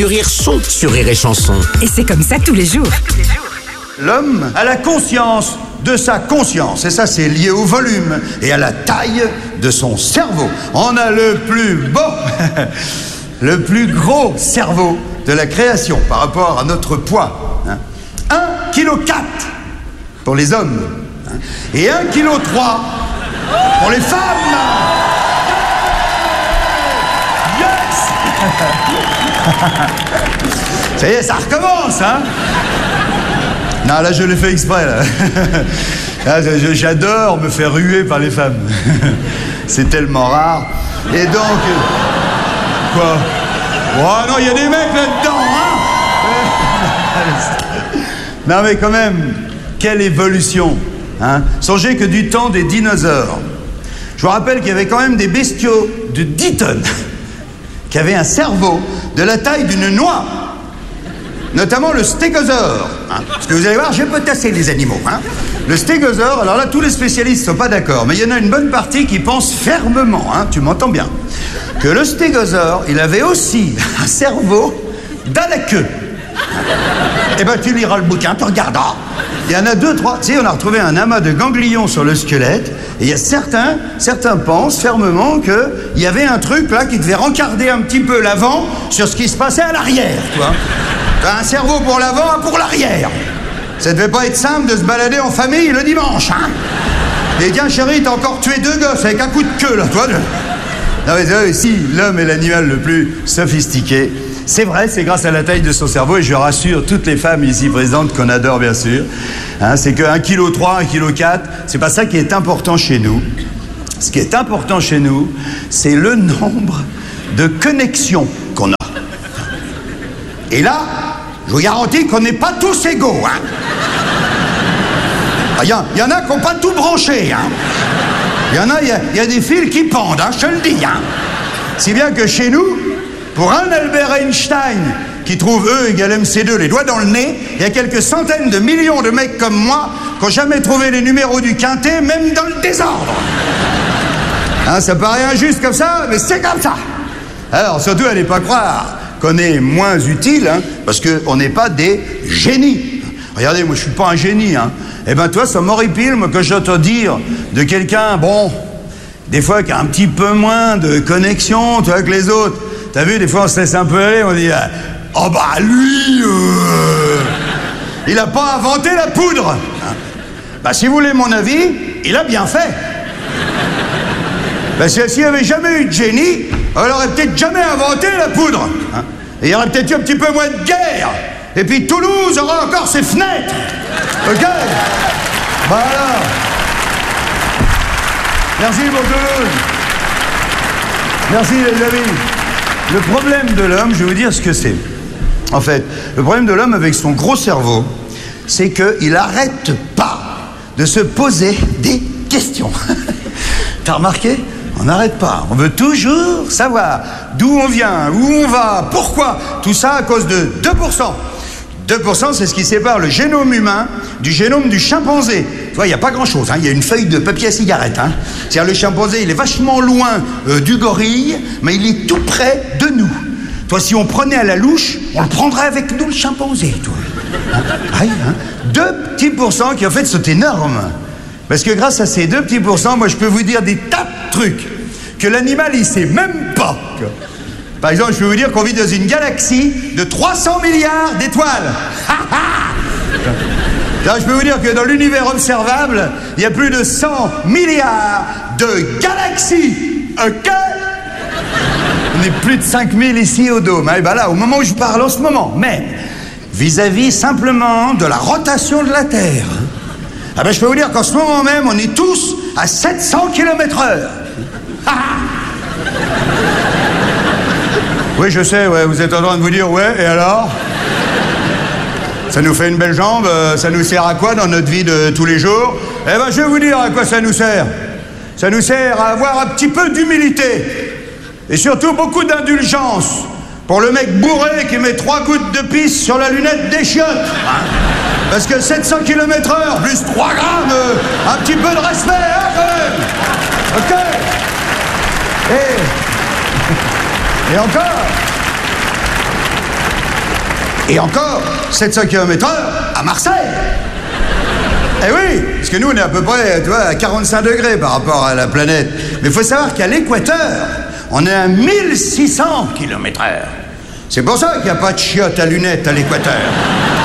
Rire son sur Rire et Chanson. Et c'est comme ça tous les jours. L'homme a la conscience de sa conscience, et ça c'est lié au volume et à la taille de son cerveau. On a le plus beau, le plus gros cerveau de la création par rapport à notre poids. 1,4 kg pour les hommes, et 1,3 kg pour les femmes. Ça y est, ça recommence, hein? Non, là, je l'ai fait exprès, là. Là, j'adore me faire ruer par les femmes. C'est tellement rare. Et donc... Quoi? Oh non, il y a des mecs là-dedans, hein? Non, mais quand même, quelle évolution, hein? Songez que du temps des dinosaures, je vous rappelle qu'il y avait quand même des bestiaux de 10 tonnes qui avaient un cerveau de la taille d'une noix, notamment le stégosaure. Hein. Parce que vous allez voir, j'ai potassé les animaux. Hein. Le stégosaure, alors là, tous les spécialistes ne sont pas d'accord, mais il y en a une bonne partie qui pense fermement, hein, tu m'entends bien, que le stégosaure, il avait aussi un cerveau dans la queue. Eh ben, tu liras le bouquin, tu regarderas. Il y en a 2, 3. Tu sais, on a retrouvé un amas de ganglions sur le squelette. Et il y a certains pensent fermement qu'il y avait un truc là qui devait rencarder un petit peu l'avant sur ce qui se passait à l'arrière, tu vois. Un cerveau pour l'avant, un pour l'arrière. Ça devait pas être simple de se balader en famille le dimanche, hein. Et tiens, chérie, t'as encore tué 2 gosses avec un coup de queue, là, toi. Non, mais si l'homme est l'animal le plus sophistiqué, c'est vrai, c'est grâce à la taille de son cerveau, et je rassure toutes les femmes ici présentes qu'on adore bien sûr, hein, c'est que 1,3 kg, 1,4 kg, c'est pas ça qui est important chez nous. Ce qui est important chez nous, c'est le nombre de connexions qu'on a. Et là, je vous garantis qu'on n'est pas tous égaux, hein. Il y en a qui n'ont pas tout branché, hein. Il y a des fils qui pendent, hein, je te le dis, hein. Si bien que chez nous, pour un Albert Einstein qui trouve E égale MC2 les doigts dans le nez, il y a quelques centaines de millions de mecs comme moi qui n'ont jamais trouvé les numéros du quintet, même dans le désordre. Hein, ça paraît injuste comme ça, mais c'est comme ça. Alors, surtout, allez pas croire qu'on est moins utile, hein, parce qu'on n'est pas des génies. Regardez, moi, je suis pas un génie, hein. Eh ben, toi, ça m'horripile, moi, que j'entends dire de quelqu'un, bon, des fois, qui a un petit peu moins de connexion, tu vois, que les autres. T'as vu, des fois on se laisse un peu aller, on dit « Oh bah lui, il a pas inventé la poudre !» Bah si vous voulez mon avis, il a bien fait. Parce que s'il n'y avait jamais eu de génie, on aurait peut-être jamais inventé la poudre. Hein. Et il y aurait peut-être eu un petit peu moins de guerre. Et puis Toulouse aura encore ses fenêtres. Ok? Voilà. Merci pour Toulouse. Merci les amis. Le problème de l'homme, je vais vous dire ce que c'est. En fait, le problème de l'homme avec son gros cerveau, c'est qu'il n'arrête pas de se poser des questions. T'as remarqué? On n'arrête pas. On veut toujours savoir d'où on vient, où on va, pourquoi. Tout ça à cause de 2%. 2%, c'est ce qui sépare le génome humain du génome du chimpanzé. Tu vois, il n'y a pas grand-chose, hein. Il y a une feuille de papier à cigarette, hein. C'est-à-dire, le chimpanzé, il est vachement loin du gorille, mais il est tout près de nous. Toi, si on prenait à la louche, on le prendrait avec nous, le chimpanzé, toi. Hein? Ah, hein. 2 petits pourcents qui, en fait, sont énormes. Parce que grâce à ces 2 petits pourcents, moi, je peux vous dire des tas de trucs que l'animal, il sait même pas. Par exemple, je peux vous dire qu'on vit dans une galaxie de 300 milliards d'étoiles. Là, je peux vous dire que dans l'univers observable, il y a plus de 100 milliards de galaxies. Ok? On est plus de 5000 ici au Dôme. Et ben là, au moment où je parle en ce moment, mais vis-à-vis simplement de la rotation de la Terre, ah ben, je peux vous dire qu'en ce moment même, on est tous à 700 km/h. Oui, je sais, ouais, vous êtes en train de vous dire, ouais, et alors? Ça nous fait une belle jambe, ça nous sert à quoi dans notre vie de tous les jours? Eh ben, je vais vous dire à quoi ça nous sert. Ça nous sert à avoir un petit peu d'humilité. Et surtout beaucoup d'indulgence. Pour le mec bourré qui met 3 gouttes de pisse sur la lunette des chiottes. Hein? Parce que 700 km/h, plus 3 grammes, un petit peu de respect, hein, quand même. Ok? Et encore, Et encore 700 km/h à Marseille. Eh oui, parce que nous, on est à peu près, tu vois, à 45 degrés par rapport à la planète. Mais il faut savoir qu'à l'équateur, on est à 1600 km/h. C'est pour ça qu'il n'y a pas de chiottes à lunettes à l'équateur.